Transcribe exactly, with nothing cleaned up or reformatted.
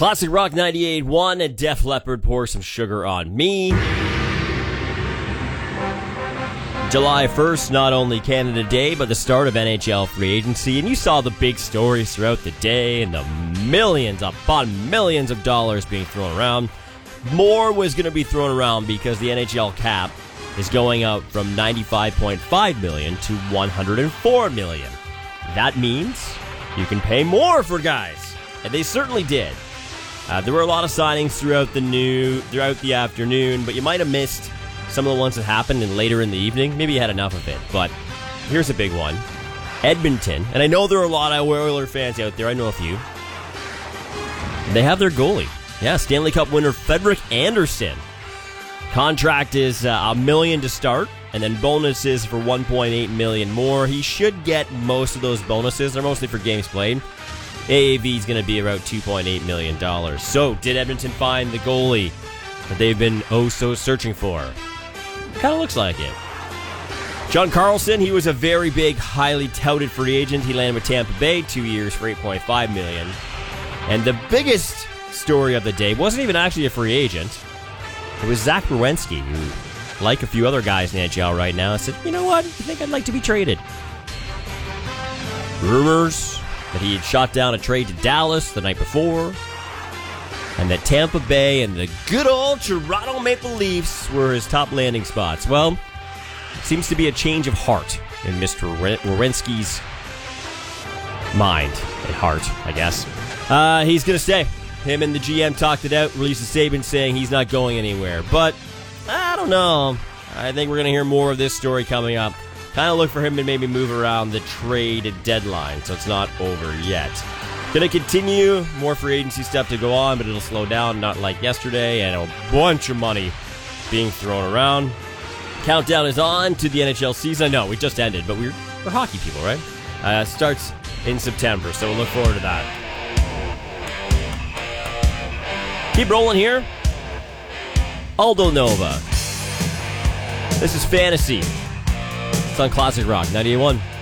Classic Rock ninety-eight point one and Def Leppard, Pour Some Sugar on Me. July first, not only Canada Day, but the start of N H L free agency. And you saw the big stories throughout the day and the millions upon millions of dollars being thrown around. More was going to be thrown around because the N H L cap is going up from ninety-five point five million dollars to one hundred four million dollars. That means you can pay more for guys. And they certainly did. Uh, there were a lot of signings throughout the new, throughout the afternoon, but you might have missed some of the ones that happened in later in the evening. Maybe you had enough of it, but here's a big one. Edmonton, and I know there are a lot of Oilers fans out there. I know a few. They have their goalie. Yeah, Stanley Cup winner Frederik Andersen. Contract is uh, a million to start, and then bonuses for one point eight million more. He should get most of those bonuses. They're mostly for games played. A A V is going to be about two point eight million dollars. So, did Edmonton find the goalie that they've been oh so searching for? Kind of looks like it. John Carlson, he was a very big, highly touted free agent. He landed with Tampa Bay, two years for eight point five million dollars. And the biggest story of the day wasn't even actually a free agent. It was Zach Werenski, who, like a few other guys in the N H L right now, said, you know what, I think I'd like to be traded. Rumors that he had shot down a trade to Dallas the night before, and that Tampa Bay and the good old Toronto Maple Leafs were his top landing spots. Well, seems to be a change of heart in Mister Werenski's mind and heart, I guess. Uh, he's going to stay. Him and the G M talked it out, released a statement saying he's not going anywhere. But, I don't know. I think we're going to hear more of this story coming up. Kind of look for him to maybe move around the trade deadline, so it's not over yet. Going to continue, more free agency stuff to go on, but it'll slow down, not like yesterday, and a bunch of money being thrown around. Countdown is on to the N H L season. I know, we just ended, but we're, we're hockey people, right? Uh, starts in September, so we'll look forward to that. Keep rolling here. Aldo Nova. This is Fantasy. It's on Classic Rock ninety-eight point one.